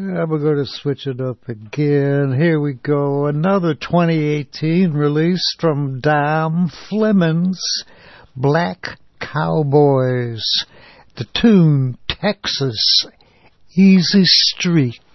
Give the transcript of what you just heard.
we're going to switch it up again. Here we go. Another 2018 release from Dom Flemons, Black Cowboys. The tune, Texas, Easy Street.